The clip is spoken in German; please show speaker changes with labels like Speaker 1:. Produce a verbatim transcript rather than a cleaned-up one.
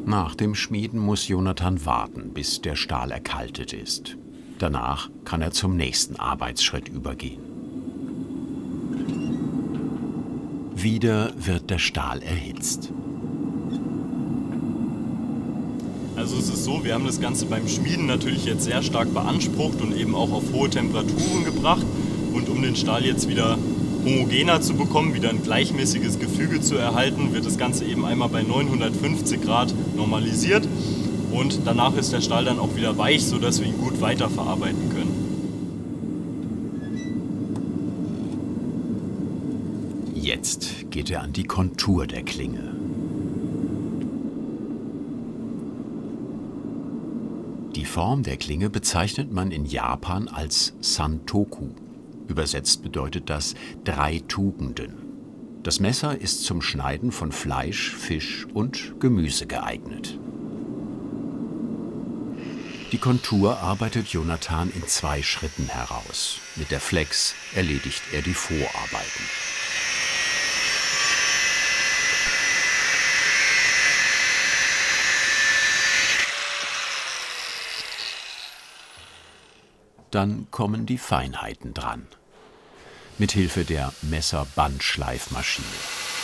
Speaker 1: Nach dem Schmieden muss Jonathan warten, bis der Stahl erkaltet ist. Danach kann er zum nächsten Arbeitsschritt übergehen. Wieder wird der Stahl erhitzt.
Speaker 2: Also es ist so, wir haben das Ganze beim Schmieden natürlich jetzt sehr stark beansprucht und eben auch auf hohe Temperaturen gebracht. Und um den Stahl jetzt wieder homogener zu bekommen, wieder ein gleichmäßiges Gefüge zu erhalten, wird das Ganze eben einmal bei neunhundertfünfzig Grad normalisiert. Und danach ist der Stahl dann auch wieder weich, sodass wir ihn gut weiterverarbeiten können.
Speaker 1: Jetzt geht er an die Kontur der Klinge. Die Form der Klinge bezeichnet man in Japan als Santoku. Übersetzt bedeutet das drei Tugenden. Das Messer ist zum Schneiden von Fleisch, Fisch und Gemüse geeignet. Die Kontur arbeitet Jonathan in zwei Schritten heraus. Mit der Flex erledigt er die Vorarbeiten. Dann kommen die Feinheiten dran. Mit Hilfe der Messerbandschleifmaschine.